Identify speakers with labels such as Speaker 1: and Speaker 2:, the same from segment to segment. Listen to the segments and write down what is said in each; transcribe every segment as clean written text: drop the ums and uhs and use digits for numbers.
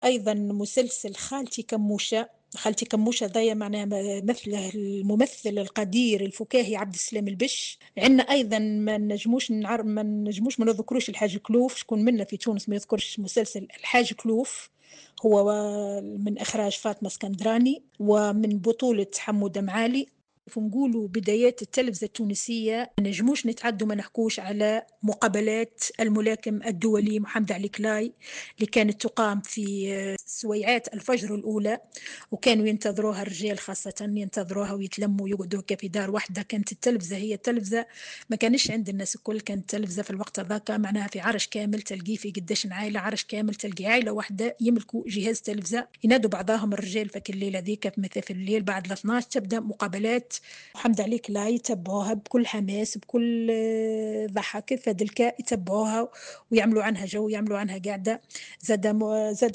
Speaker 1: أيضًا مسلسل خالتي كموشة. خالتي كموشة ذايا معناها مثله الممثل القدير الفكاهي عبد السلام البش. عندنا أيضًا ما نجموش ما نذكروش الحاج كلوف، شكون منا في تونس ما يذكرش مسلسل الحاج كلوف. هو من إخراج فاطمة اسكندراني ومن بطولة حمودة معالي. فنقولوا بدايات التلفزة التونسية ما نجموش نتعدوا ما نحكوش على مقابلات الملاكم الدولي محمد علي كلاي اللي كانت تقام في سويعات الفجر الأولى، وكانوا ينتظروها الرجال خاصة ينتظروها ويتلموا ويقعدوا هكا في دار واحدة. كانت التلفزة هي التلفزة، ما كانش عند الناس الكل، كانت التلفزة في الوقت ذاك معناها في عرش كامل تلقيه في قداش عائلة، عرش كامل تلقي عائلة واحدة يملكوا جهاز تلفزة ينادوا بعضهم الرجال. فك الليلة ذيك مثل في الليل بعد ال 12 تبدأ مقابلات محمد علي كلاي، يتبعوها بكل حماس بكل ضحك فدلكا يتبعوها ويعملوا عنها جو يعملوا عنها قاعدة. زاد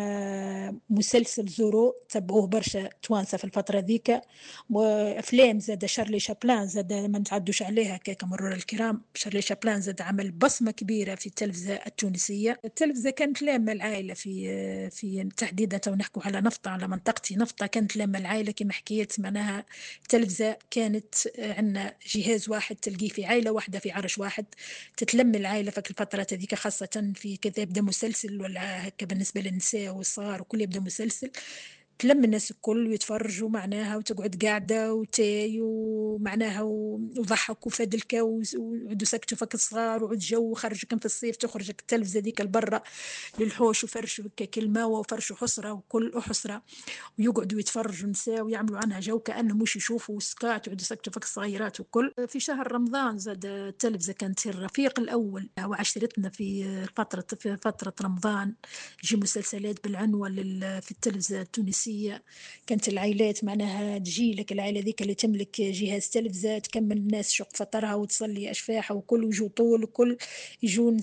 Speaker 1: عندنا مسلسل زورو تبعوه برشا توانسة في الفترة ذيك، وأفلام زاد شارلي شابلان زاد ما نتعدوش عليها كيك مرور الكرام. شارلي شابلان زاد عمل بصمة كبيرة في التلفزة التونسية. التلفزة كانت لامة العائلة في تحديدا تو نحكوا على نفطة، على منطقتي نفطة كانت لامة العائلة كما حكيت معناها. التلفزة كانت عندنا جهاز واحد تلقيه في عائلة واحدة في عرش واحد، تتلم العائلة في الفترات هذيك خاصة في كذا يبدأ مسلسل ولا هكا بالنسبة للنساء والصغار وكل يبدأ مسلسل تلم الناس الكل ويتفرجوا معناها وتقعد قاعدة وتاي ومعناها وضحك وفدلكة وعدوا سكتوا فك الصغار وعد جو خرجكم في الصيف تخرجك التلفزة ديك البرة للحوش وفرشوا كلمة وفرشوا حسرة وكل حسرة ويقعدوا يتفرجوا نساء ويعملوا عنها جو كأنهم مش يشوفوا سكات ويقعدوا يسكتوا فك الصغيرات وكل. في شهر رمضان زاد التلفزة كانت الرفيق الأول وعشرتنا في فترة رمضان. يجي مسلسلات بالعنوة في التلفزة التونسية. كانت العائلات معناها تجي لك العائلة ذيك اللي تملك جهاز تلفزة تكمل الناس شق فطرها وتصلي أشفاحها وكل ويجوا طول وكل يجوا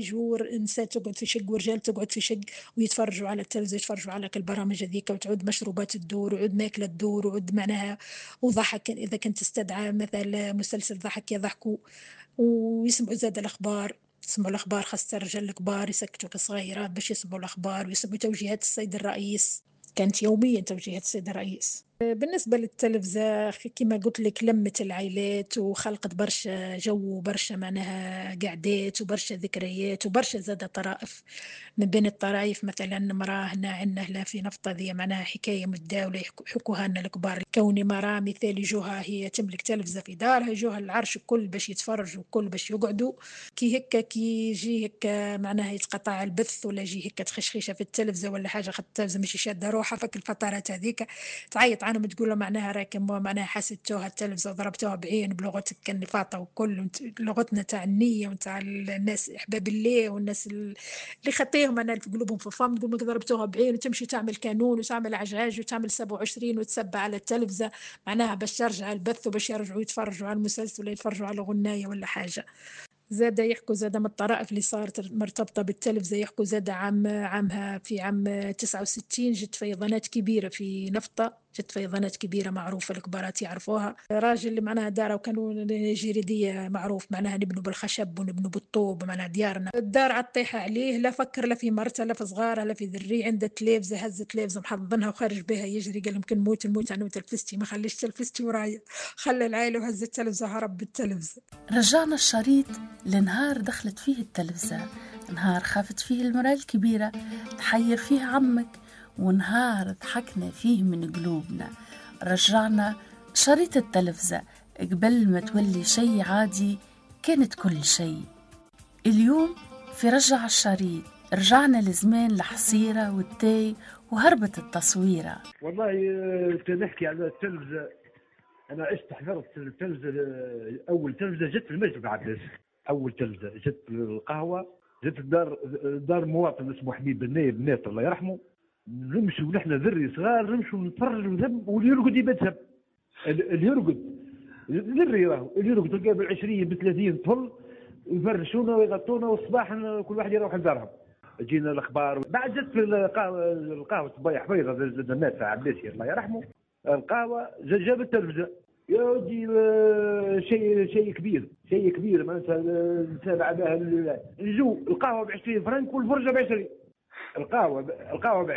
Speaker 1: نساء تقعد في شق ورجال تقعد في شق ويتفرجوا على التلفزة يتفرجوا على البرامج هذيك وتعود مشروبات الدور وعود ماكلة الدور وعود معناها وضحك إذا كنت تستدعى مثلا مسلسل ضحك يضحكوا ويسمعوا زاد الأخبار. يسمعوا الأخبار خاصة الرجال الكبار يسكتوا الصغيرات باش يسمعوا الأخبار ويسمعوا توجيهات السيد الرئيس. كانت يوميا توجيهات السيد الرئيس. بالنسبة للتلفزة كما قلت لك لمت العائلات وخلقت برشا جو وبرشا معناها قعدات وبرشا ذكريات وبرشا زادة طرائف. من بين الطرائف مثلا مراه هنا عندنا هنا في نفطة ذي معناها حكاية متداولة يحكوها لنا الكبار. كوني مراه مثال يجوها هي تملك تلفزة في دارها يجوها العرش الكل باش يتفرجوا الكل باش يقعدوا كي هكا كي يجي هكا معناها يتقطع البث ولا يجي هكا تخشخيشه في التلفزه ولا حاجه خاطر التلفزه مش شاده روحها فك الفترات هذيك تعيط عنهم تقول له معناها راكم معناها حسدتوها التلفزه وضربتوها بعين بلغتك النفاطه وكل لغتنا تاع النيه وتاع الناس احباب الله والناس اللي خطيهم انا في قلوبهم في فم تقول لك ضربتوها بعين وتمشي تعمل كانون وتعمل عجاج وتعمل 27 وتسبع على التلفزه معناها باش ترجع البث وباش يرجعوا يتفرجوا على المسلسل ولا يتفرجوا على غنايه ولا حاجه. زاد يحكوا زاد من الطرائف اللي صارت مرتبطة بالتلفزة يحكوا زاد عامها في عام 69 جت فيضانات كبيرة في نفطة. جت فيضانات كبيرة معروفة الكبارات يعرفوها. راجل اللي معناها دار وكانوا جريدية معروف معناها نبنوا بالخشب ونبنوا بالطوب معناها ديارنا الدار عطيحة عليه لا فكر لا في مرته لا في صغارها لا في ذري عنده تلفزة هز تلفزة محضنها وخرج بها يجري قال يمكن نموت أنا وتلفزتي ما خليش تلفزتي ورايا خلى العائلة وهز التلفزة هرب بالتلفزة.
Speaker 2: رجعنا الشريط لنهار دخلت فيه التلفزة، نهار خافت فيه المرأة الكبيرة تحير فيه عمك، ونهار ضحكنا فيه من قلوبنا. رجعنا شريط التلفزة قبل ما تولي شيء عادي كانت كل شيء. اليوم في رجع الشريط رجعنا لزمان الحصيرة والتاي وهربت التصويرة.
Speaker 3: والله نحكي على التلفزة. أنا عشت حضرت التلفزة. أول تلفزة جت في المسجد عباس. أول تلفزة جت في القهوة جت دار مواطن اسمه حبيب النايب الله يرحمه. نمشوا نحن ذري صغار نمشوا نتفرجوا ونذب واللي يرقد يبتسم. اللي يرقد ذري راهو اللي يرقد تلقاه ب20 ب30 طفل يفرشونا ويغطونا والصباح كل واحد يروح لدارهم. جينا الأخبار بعد جت في القهوة صبايا حفيظة الناس عباسي الله يرحمه. القهوة جاب التلفزة يا ودي شيء كبير ما نتابع بها نجو القهوة ب20 فرنك والفرجة ب20. القهوه